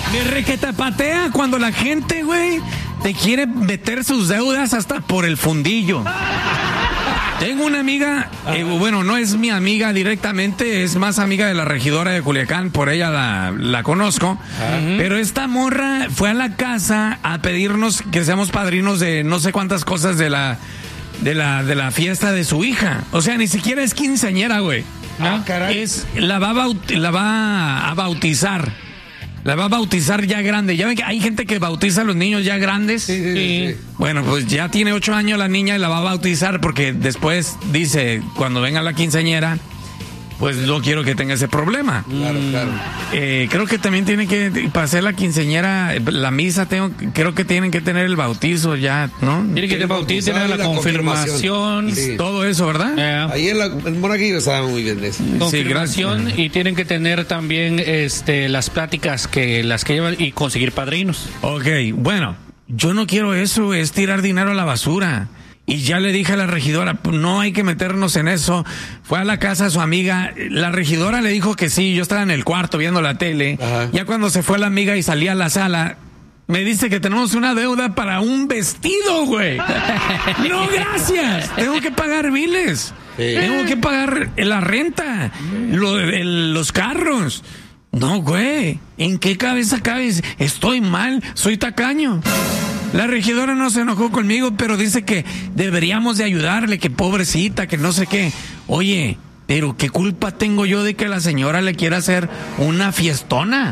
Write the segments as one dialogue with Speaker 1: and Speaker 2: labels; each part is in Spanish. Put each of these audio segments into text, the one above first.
Speaker 1: Me requetapatea cuando la gente, güey, te quiere meter sus deudas hasta por el fundillo. Tengo una amiga, bueno, no es mi amiga directamente, es más amiga de la regidora de Culiacán, por ella la conozco. Pero esta morra fue a la casa a pedirnos que seamos padrinos de no sé cuántas cosas de la fiesta de su hija. O sea, ni siquiera es quinceañera, güey.
Speaker 2: Ah, caray.
Speaker 1: La va a bautizar. La va a bautizar ya grande. Ya ven que hay gente que bautiza a los niños ya grandes.
Speaker 2: Sí.
Speaker 1: Bueno, pues ya tiene 8 años la niña y la va a bautizar porque después dice, cuando venga la quinceañera, pues no quiero que tenga ese problema.
Speaker 2: Claro.
Speaker 1: Creo que también tiene que, para hacer la quinceañera, la misa, creo que tienen que tener el bautizo ya, ¿no?
Speaker 3: Tiene que tener bautizo, tener la confirmación.
Speaker 2: Sí.
Speaker 1: Todo eso, ¿verdad?
Speaker 2: Ahí en Monaguillo saben muy bien de eso.
Speaker 3: Confirmación, y tienen que tener también las pláticas que llevan y conseguir padrinos.
Speaker 1: Ok, bueno, yo no quiero eso, es tirar dinero a la basura. Y ya le dije a la regidora, no hay que meternos en eso. Fue a la casa de su amiga, la regidora le dijo que sí, yo estaba en el cuarto viendo la tele.
Speaker 2: Ajá.
Speaker 1: Ya cuando se fue la amiga y salía a la sala, me dice que tenemos una deuda para un vestido, güey. No, gracias. Tengo que pagar biles.
Speaker 2: Sí.
Speaker 1: Tengo que pagar la renta, los carros. No, güey. ¿En qué cabeza cabes? Estoy mal, soy tacaño. La regidora no se enojó conmigo, pero dice que deberíamos de ayudarle, que pobrecita, que no sé qué. Oye, pero ¿qué culpa tengo yo de que la señora le quiera hacer una fiestona?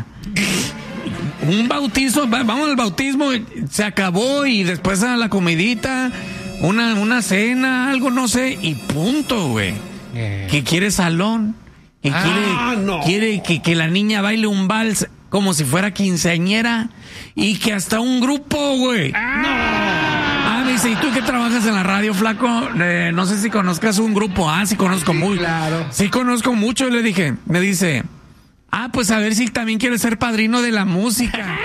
Speaker 1: Un bautizo, vamos al bautismo, se acabó y después a la comidita, una cena, algo, no sé, y punto, güey. Que quiere salón, que quiere que la niña baile un vals como si fuera quinceañera y que hasta un grupo, güey. Me dice, ¿y tú que trabajas en la radio, flaco? No sé si conozcas un grupo. Sí conozco muy.
Speaker 2: Claro.
Speaker 1: Sí conozco mucho, le dije. Me dice, pues a ver si también quieres ser padrino de la música.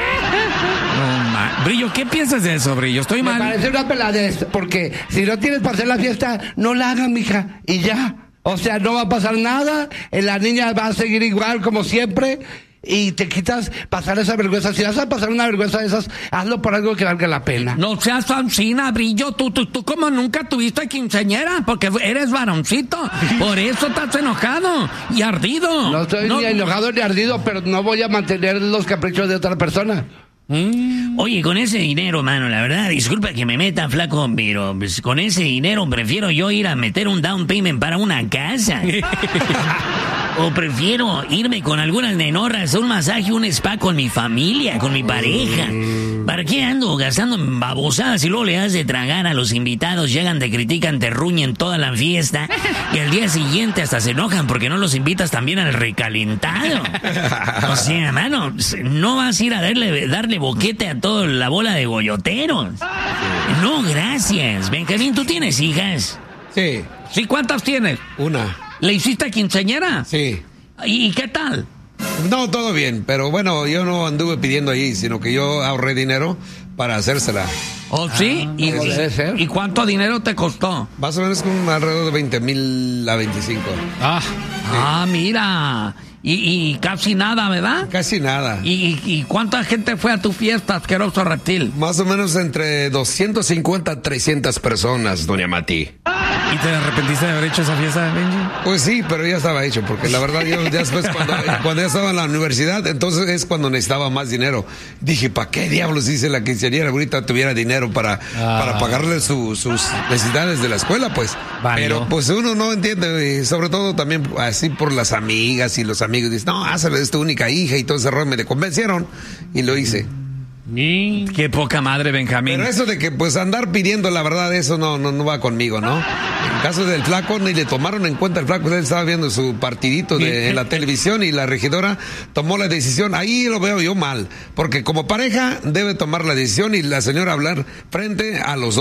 Speaker 1: Brillo, ¿qué piensas de eso, Brillo? Estoy mal.
Speaker 4: Me parece una peladez, porque si no tienes para hacer la fiesta, no la hagan, mija, y ya. O sea, no va a pasar nada, la niña va a seguir igual como siempre, y te quitas pasar esa vergüenza. Si vas a pasar una vergüenza de esas, hazlo por algo que valga la pena.
Speaker 1: No seas fancina, Brillo. Tú como nunca tuviste quinceañera, porque eres varoncito. Por eso estás enojado y ardido.
Speaker 4: No estoy ni enojado ni ardido, pero no voy a mantener los caprichos de otra persona.
Speaker 5: Oye, con ese dinero, mano, la verdad, disculpa que me meta, flaco, pero pues, con ese dinero prefiero yo ir a meter un down payment para una casa. O prefiero irme con algunas nenorras a un masaje, un spa con mi familia, con mi pareja. ¿Para qué ando gastando en babosadas y luego le das de tragar a los invitados? Llegan, te critican, te ruñen toda la fiesta y al día siguiente hasta se enojan porque no los invitas también al recalentado. O sea, mano, no vas a ir a darle boquete a toda la bola de goyoteros. No, gracias. Benjamín, ¿tú tienes hijas?
Speaker 2: Sí.
Speaker 1: ¿Sí? ¿Cuántas tienes?
Speaker 2: Una.
Speaker 1: ¿Le hiciste quinceañera?
Speaker 2: Sí.
Speaker 1: ¿Y qué tal?
Speaker 2: No, todo bien, pero bueno, yo no anduve pidiendo ahí, sino que yo ahorré dinero para hacérsela.
Speaker 1: ¿Oh, sí?
Speaker 4: Debe ser.
Speaker 1: ¿Y cuánto dinero te costó?
Speaker 2: Más o menos como alrededor de 20,000 a 25.
Speaker 1: Mira. Y casi nada, ¿verdad?
Speaker 2: Casi nada.
Speaker 1: ¿Y cuánta gente fue a tu fiesta, asqueroso reptil?
Speaker 2: Más o menos entre 250 a 300 personas, doña Mati.
Speaker 1: ¿Y te arrepentiste de haber hecho esa fiesta, Benji?
Speaker 2: Pues sí, pero ya estaba hecho, porque la verdad yo ya después cuando ya estaba en la universidad, entonces es cuando necesitaba más dinero. Dije, ¿para qué diablos hice la quinceañera? Ahorita tuviera dinero para pagarle sus necesidades de la escuela, pues.
Speaker 3: Vale.
Speaker 2: Pero pues uno no entiende, y sobre todo también así por las amigas y los amigos. Dicen, no, hazle, es tu única hija y todo ese rollo. Me convencieron y lo hice.
Speaker 1: Qué poca madre, Benjamín.
Speaker 2: Pero eso de que pues andar pidiendo, la verdad, eso no va conmigo, ¿no? En caso del flaco, ni le tomaron en cuenta el flaco, él estaba viendo su partidito en la televisión y la regidora tomó la decisión. Ahí lo veo yo mal, porque como pareja debe tomar la decisión y la señora hablar frente a los dos.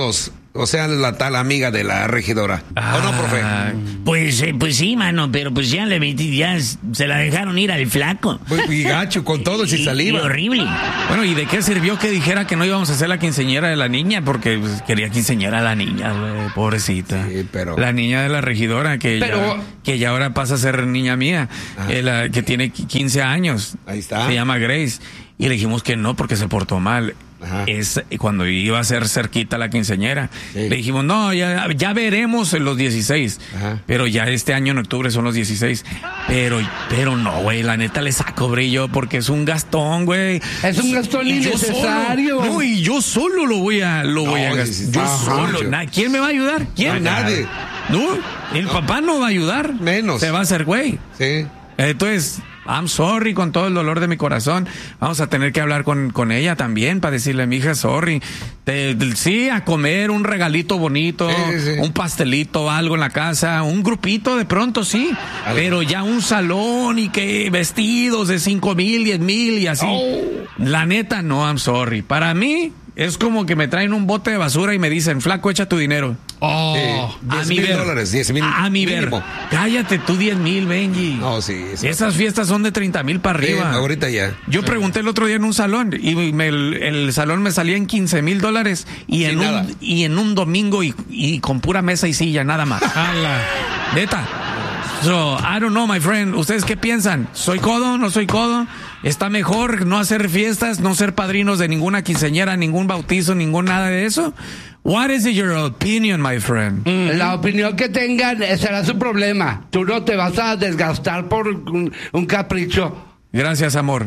Speaker 2: O sea, la tal amiga de la regidora. ¿O no, profe?
Speaker 5: Pues sí, mano, pero pues ya se la dejaron ir al flaco.
Speaker 2: Y gacho, con todo, sin saliva.
Speaker 5: Y horrible.
Speaker 1: Bueno, ¿y de qué sirvió que dijera que no íbamos a hacer la quinceañera de la niña? Porque pues, quería quinceañera a la niña, güey, pobrecita.
Speaker 2: Sí, pero...
Speaker 1: La niña de la regidora, que ya ahora pasa a ser niña mía, que tiene 15 años.
Speaker 2: Ahí está.
Speaker 1: Se llama Grace. Y le dijimos que no porque se portó mal.
Speaker 2: Ajá.
Speaker 1: Es cuando iba a ser cerquita la quinceañera.
Speaker 2: Sí.
Speaker 1: Le dijimos, no, ya veremos en los 16.
Speaker 2: Ajá.
Speaker 1: Pero ya este año en octubre son los 16. Pero no, güey, la neta le saco brillo porque es un gastón, güey.
Speaker 4: Es un gastón innecesario.
Speaker 1: Y yo solo lo voy a gastar.
Speaker 2: Sí,
Speaker 1: Yo
Speaker 2: ajá,
Speaker 1: solo. ¿Quién me va a ayudar? ¿Quién?
Speaker 2: Nadie.
Speaker 1: No, el papá no va a ayudar.
Speaker 2: Menos.
Speaker 1: Se va a hacer güey.
Speaker 2: Sí.
Speaker 1: Entonces, I'm sorry con todo el dolor de mi corazón. Vamos a tener que hablar con ella también para decirle, mija, sorry. Sí, a comer un regalito bonito,
Speaker 2: sí.
Speaker 1: un pastelito, algo en la casa, un grupito de pronto, sí. Pero ya un salón y que vestidos de 5,000, 10,000 y así. La neta, no, I'm sorry. Para mí, es como que me traen un bote de basura y me dicen, flaco, echa tu dinero.
Speaker 2: $10,000, $10,000
Speaker 1: A mi ver.
Speaker 2: mínimo.
Speaker 1: Cállate tú, 10,000, Benji.
Speaker 2: No, sí.
Speaker 1: Esas fiestas son de 30,000 para arriba.
Speaker 2: Ahorita ya.
Speaker 1: Yo pregunté el otro día en un salón y el salón me salía en $15,000 y en un domingo y con pura mesa y silla, nada más. Neta. So, I don't know, my friend. ¿Ustedes qué piensan? ¿Soy codo? ¿No soy codo? ¿Está mejor no hacer fiestas, no ser padrinos de ninguna quinceañera, ningún bautizo, ningún nada de eso? What is your opinion, my friend?
Speaker 4: La opinión que tengan será su problema. Tú no te vas a desgastar por un capricho.
Speaker 1: Gracias, amor.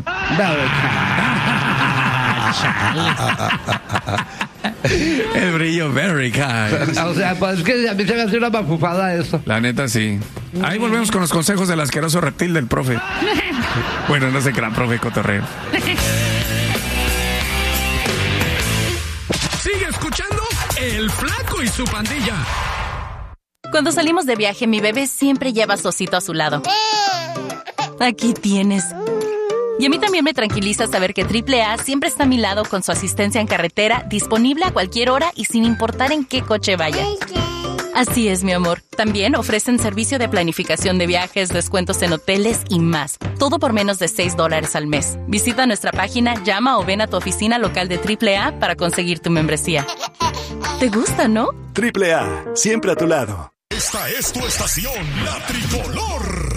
Speaker 1: El brillo very kind.
Speaker 4: O sea, pues es que a mí se me hace una mafufada eso.
Speaker 1: La neta, sí. Ahí volvemos con los consejos del asqueroso reptil del profe. Bueno, no se crean, profe cotorreo.
Speaker 6: Sigue escuchando El Flaco y su pandilla.
Speaker 7: Cuando salimos de viaje, mi bebé siempre lleva a su osito a su lado. Aquí tienes. Y a mí también me tranquiliza saber que AAA siempre está a mi lado con su asistencia en carretera, disponible a cualquier hora y sin importar en qué coche vaya. Así es, mi amor. También ofrecen servicio de planificación de viajes, descuentos en hoteles y más. Todo por menos de $6 al mes. Visita nuestra página, llama o ven a tu oficina local de AAA para conseguir tu membresía. ¿Te gusta, no?
Speaker 8: AAA, siempre a tu lado.
Speaker 6: Esta es tu estación, La Tricolor.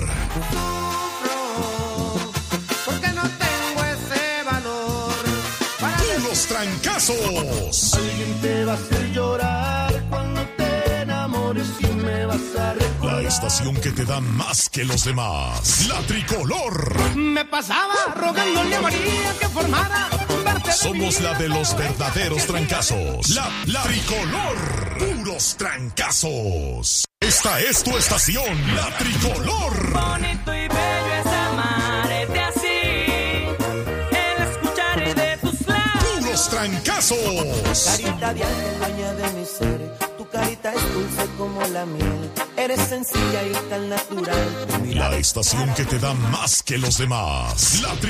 Speaker 9: Porque no tengo ese valor para
Speaker 6: Puros trancazos.
Speaker 9: alguien te va a hacer llorar cuando te enamores y me vas a recordar.
Speaker 6: La estación que te da más que los demás. La Tricolor.
Speaker 9: Me pasaba rogándole a María que formara parte de
Speaker 6: Somos
Speaker 9: mi
Speaker 6: la de los
Speaker 9: vida.
Speaker 6: verdaderos trancazos. La Tricolor. Puros trancazos. Esta es tu estación, La Tricolor.
Speaker 10: Bonito y bello es amarte así, el escuchar de tus labios.
Speaker 6: Puros trancazos.
Speaker 9: Carita de ángel, dueña de mi ser, tu carita es dulce como la miel, eres sencilla y tan natural. Tu mirada
Speaker 6: La estación que te da más que los demás. La